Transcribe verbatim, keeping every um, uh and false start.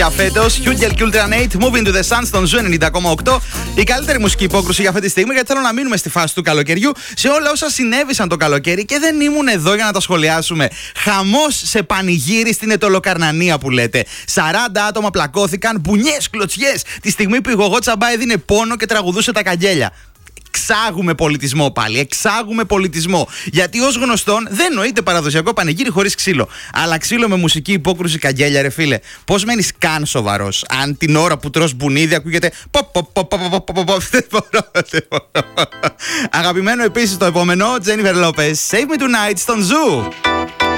Για φέτος, Hugel και Ultranate, Moving to the Sun στον Ζου ενενήντα κόμμα οκτώ. Η καλύτερη μουσική υπόκρουση για αυτή τη στιγμή, γιατί θέλω να μείνουμε στη φάση του καλοκαιριού σε όλα όσα συνέβησαν το καλοκαίρι και δεν ήμουν εδώ για να τα σχολιάσουμε. Χαμός σε πανηγύρι στην Ετωλοκαρνανία που λέτε. σαράντα άτομα πλακώθηκαν, μπουνιές, κλωτσιές, τη στιγμή που η Γογό Τσαμπά έδινε πόνο και τραγουδούσε τα καγγέλια. Εξάγουμε πολιτισμό πάλι, εξάγουμε πολιτισμό. Γιατί ως γνωστόν δεν νοείται παραδοσιακό πανηγύρι χωρίς ξύλο. Αλλά ξύλο με μουσική υπόκρουση καγγέλια, ρε φίλε. Πώς μένεις καν σοβαρός, αν την ώρα που τρως μπουνίδι ακούγεται. Αγαπημένο επίσης το επόμενο, Jennifer Lopez, Save Me Tonight στον Ζου.